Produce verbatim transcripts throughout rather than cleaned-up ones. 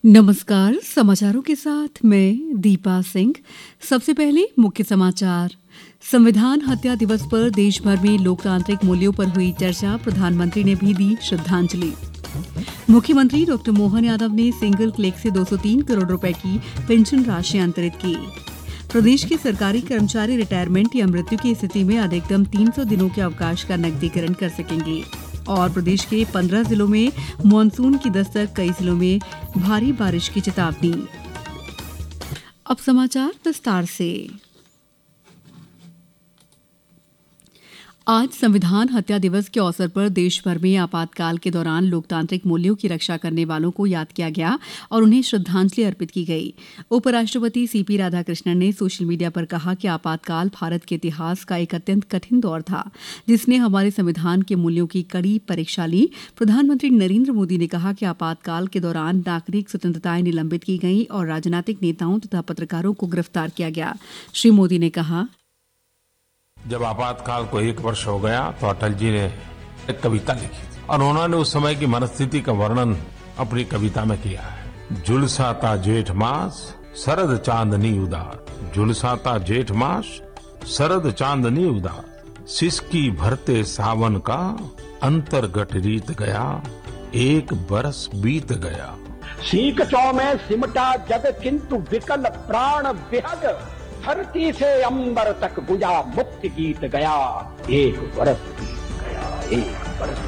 नमस्कार, समाचारों के साथ मैं दीपा सिंह। सबसे पहले मुख्य समाचार। संविधान हत्या दिवस पर देश भर में लोकतांत्रिक मूल्यों पर हुई चर्चा, प्रधानमंत्री ने भी दी श्रद्धांजलि। मुख्यमंत्री डॉ मोहन यादव ने सिंगल क्लिक से दो सौ तीन करोड़ रुपए की पेंशन राशि अंतरित की। प्रदेश के सरकारी कर्मचारी रिटायरमेंट या मृत्यु की स्थिति में अधिकतम तीन सौ दिनों के अवकाश का नकदीकरण कर सकेंगे। और प्रदेश के पंद्रह जिलों में मानसून की दस्तक, कई जिलों में भारी बारिश की चेतावनी। अब समाचार विस्तार से। आज संविधान हत्या दिवस के अवसर पर देश भर में आपातकाल के दौरान लोकतांत्रिक मूल्यों की रक्षा करने वालों को याद किया गया और उन्हें श्रद्धांजलि अर्पित की गई। उपराष्ट्रपति सीपी राधाकृष्णन ने सोशल मीडिया पर कहा कि आपातकाल भारत के इतिहास का एक अत्यंत कठिन दौर था, जिसने हमारे संविधान के मूल्यों की कड़ी परीक्षा ली। प्रधानमंत्री नरेंद्र मोदी ने कहा कि आपातकाल के दौरान नागरिक स्वतंत्रताएं निलंबित की गईं और राजनीतिक नेताओं तथा पत्रकारों को गिरफ्तार किया गया। श्री मोदी ने कहा, जब आपातकाल को एक वर्ष हो गया तो अटल जी ने एक कविता लिखी थी और उन्होंने उस समय की मनस्थिति का वर्णन अपनी कविता में किया है। झुलसाता जेठ मास शरद चांदनी उदास, झुलसाता जेठ मास शरद चांदनी उदास, सिसकी भरते सावन का अंतर्गत रीत गया, एक बरस बीत गया। सीख चौ में सिमटा जग किंतु विकल प्राण विहग, धरती से अंबर तक गुजा मुक्ति गीत गया, एक बरस बीत गया, एक बरस।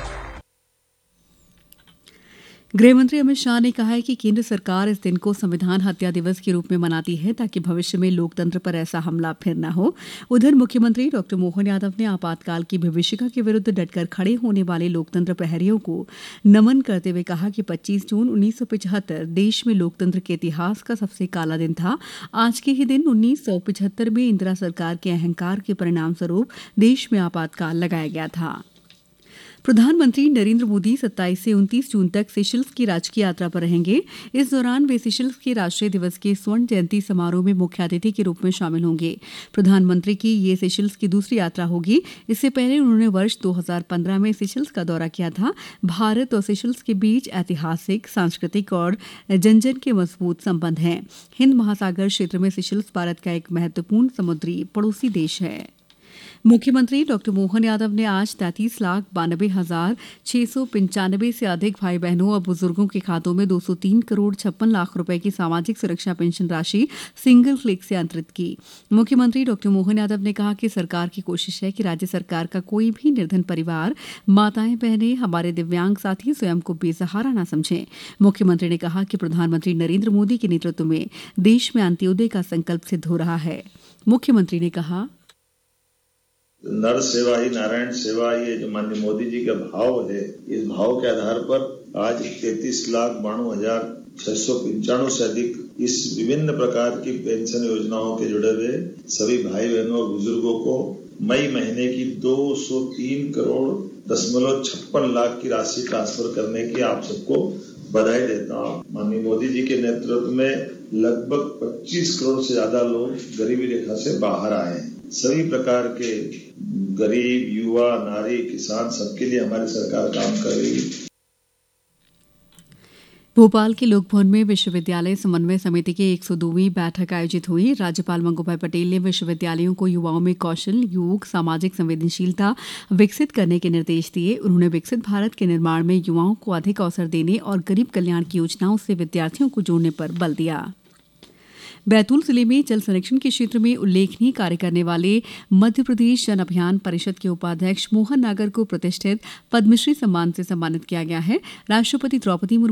गृहमंत्री अमित शाह ने कहा है कि केंद्र सरकार इस दिन को संविधान हत्या दिवस के रूप में मनाती है ताकि भविष्य में लोकतंत्र पर ऐसा हमला फिर न हो। उधर मुख्यमंत्री डॉ मोहन यादव ने आपातकाल की विभीषिका के विरुद्ध डटकर खड़े होने वाले लोकतंत्र प्रहरियों को नमन करते हुए कहा कि पच्चीस जून उन्नीस सौ पचहत्तर देश में लोकतंत्र के इतिहास का सबसे काला दिन था। आज के ही दिन उन्नीस सौ पचहत्तर में इंदिरा सरकार के अहंकार के परिणाम स्वरूप देश में आपातकाल लगाया गया था। प्रधानमंत्री नरेंद्र मोदी सत्ताईस से उनतीस जून तक सेशल्स की राजकीय यात्रा पर रहेंगे। इस दौरान वे सेशल्स के राष्ट्रीय दिवस के स्वर्ण जयंती समारोह में मुख्य अतिथि के रूप में शामिल होंगे। प्रधानमंत्री की ये सेशल्स की दूसरी यात्रा होगी। इससे पहले उन्होंने वर्ष दो हज़ार पंद्रह में सेशल्स का दौरा किया था। भारत और सेशल्स के बीच ऐतिहासिक, सांस्कृतिक और जन जन के मजबूत संबंध हैं। हिंद महासागर क्षेत्र में सेशल्स भारत का एक महत्वपूर्ण समुद्री पड़ोसी देश है। मुख्यमंत्री डॉ मोहन यादव ने आज तैंतीस लाख बानबे हजार छह सौ पंचानबे से अधिक भाई बहनों और बुजुर्गों के खातों में दो सौ तीन करोड़ छप्पन लाख रुपए की सामाजिक सुरक्षा पेंशन राशि सिंगल क्लिक से अंतरित की। मुख्यमंत्री डॉ मोहन यादव ने कहा कि सरकार की कोशिश है कि राज्य सरकार का कोई भी निर्धन परिवार, माताएं बहनें, हमारे दिव्यांग साथी स्वयं को बेसहारा न समझें। मुख्यमंत्री ने कहा कि प्रधानमंत्री नरेंद्र मोदी के नेतृत्व में देश में अंत्योदय का संकल्प सिद्ध हो रहा है। मुख्यमंत्री ने कहा, नर सेवा ही नारायण सेवा, ये जो माननीय मोदी जी का भाव है, इस भाव के आधार पर आज तैतीस लाख बानवे हजार छह सौ पंचानवे से अधिक इस विभिन्न प्रकार की पेंशन योजनाओं के जुड़े हुए सभी भाई बहनों और बुजुर्गों को मई महीने की दो सौ तीन करोड़ दशमलव छप्पन लाख की राशि ट्रांसफर करने की आप सबको बधाई देता हूँ। माननीय मोदी जी के नेतृत्व में लगभग पच्चीस करोड़ से ज्यादा लोग गरीबी रेखा से बाहर आए हैं। सभी प्रकार के गरीब, युवा, नारी, किसान, सबके लिए हमारी सरकार काम कर रही है। भोपाल के लोकभवन में विश्वविद्यालय समन्वय समिति की एक सौ दोवीं बैठक आयोजित हुई। राज्यपाल मंगूभाई पटेल ने विश्वविद्यालयों को युवाओं में कौशल, योग, सामाजिक संवेदनशीलता विकसित करने के निर्देश दिए। उन्होंने विकसित भारत के निर्माण में युवाओं को अधिक अवसर देने और गरीब कल्याण की योजनाओं से विद्यार्थियों को जोड़ने पर बल दिया। बैतूल जिले में जल संरक्षण के क्षेत्र में उल्लेखनीय कार्य करने वाले मध्य प्रदेश जन अभियान परिषद के उपाध्यक्ष मोहन नागर को प्रतिष्ठित पद्मश्री सम्मान से सम्मानित किया गया है। राष्ट्रपति द्रौपदी मुर्मू